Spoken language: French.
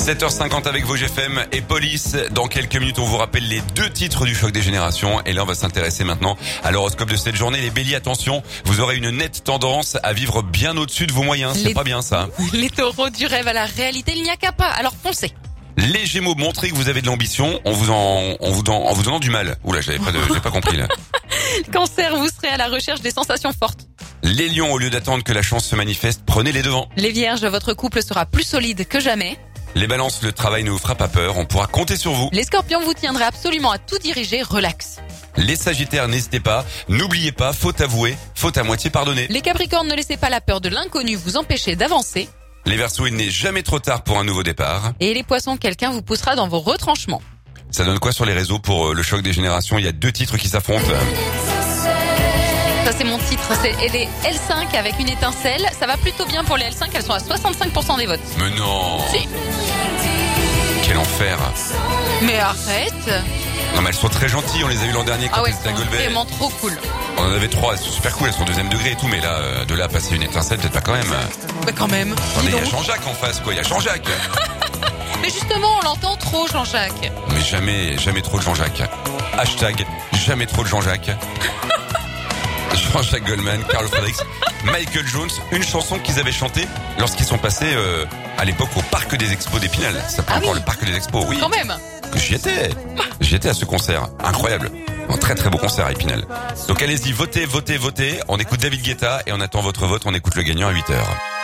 7h50 avec vos GFM et Police. Dans quelques minutes, on vous rappelle les 2 titres du choc des générations. Et là, on va s'intéresser maintenant à l'horoscope de cette journée. Les béliers, attention, vous aurez une nette tendance à vivre bien au-dessus de vos moyens. C'est pas bien ça. Les taureaux, du rêve à la réalité, il n'y a qu'à pas. Alors foncez. Les gémeaux, montrez que vous avez de l'ambition en vous donnant du mal. Oula, j'avais pas compris là. Cancer, vous serez à la recherche des sensations fortes. Les lions, au lieu d'attendre que la chance se manifeste, prenez les devants. Les vierges, votre couple sera plus solide que jamais. Les balances, le travail ne vous fera pas peur, on pourra compter sur vous. Les scorpions, vous tiendrez absolument à tout diriger, relax. Les sagittaires, n'hésitez pas, n'oubliez pas, faute avouée, faute à moitié pardonnée. Les capricornes, ne laissez pas la peur de l'inconnu vous empêcher d'avancer. Les verseaux, il n'est jamais trop tard pour un nouveau départ. Et les poissons, quelqu'un vous poussera dans vos retranchements. Ça donne quoi sur les réseaux pour le choc des générations? Il y a 2 titres qui s'affrontent. Ça c'est mon titre, c'est les L5 avec une étincelle. Ça va plutôt bien pour les L5, elles sont à 65% des votes. Mais non. Si. Quel enfer. Mais arrête. Non mais elles sont très gentilles, on les a eu l'an dernier quand elles étaient à Golbet. Vraiment trop cool. On en avait 3, elles sont super cool, elles sont 2e degré et tout, mais là, de là à passer une étincelle, peut-être pas quand même. Mais quand même. Attendez, il y a Jean-Jacques en face quoi, il y a Jean-Jacques. Mais justement, on l'entend trop, Jean-Jacques. Mais jamais trop de Jean-Jacques. Hashtag jamais trop de Jean-Jacques. Jean-Jacques Goldman, Carl Fredericks, Michael Jones, une chanson qu'ils avaient chantée lorsqu'ils sont passés à l'époque au Parc des Expos d'Épinal. Ça s'appelle encore le Parc des Expos, oui. Quand même. J'y étais à ce concert, incroyable. Un très très beau concert à Épinal. Donc allez-y, votez. On écoute David Guetta et on attend votre vote, on écoute le gagnant à 8h.